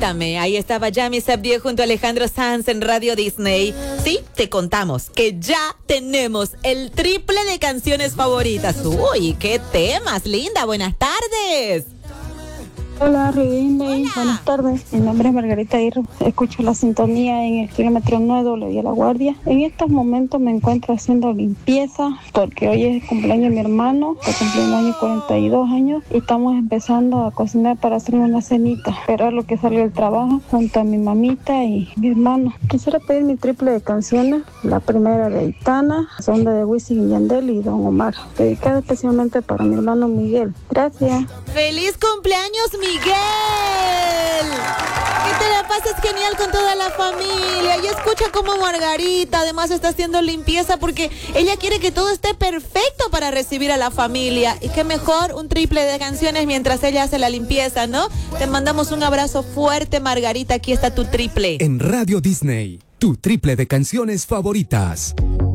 Cuéntame, ahí estaba Yami Sabdié junto a Alejandro Sanz en Radio Disney. Sí, te contamos que ya tenemos el triple de canciones favoritas. Uy, qué temas, linda, buenas tardes. Hola, Disney, buenas tardes. Mi nombre es Margarita Irro. Escucho la sintonía en el kilómetro 9 de La Guardia. En estos momentos me encuentro haciendo limpieza porque hoy es el cumpleaños de mi hermano, que cumple un año 42 años, y estamos empezando a cocinar para hacer una cenita. Esperar lo que salió del trabajo junto a mi mamita y mi hermano. Quisiera pedir mi triple de canciones. La primera de Aitana, la segunda de Wisin y Yandel y Don Omar. Dedicada especialmente para mi hermano Miguel. Gracias. ¡Feliz cumpleaños, Miguel! Que te la pases genial con toda la familia. Y escucha cómo Margarita además está haciendo limpieza porque ella quiere que todo esté perfecto para recibir a la familia. Y qué mejor un triple de canciones mientras ella hace la limpieza, ¿no? Te mandamos un abrazo fuerte, Margarita. Aquí está tu triple. En Radio Disney, tu triple de canciones favoritas.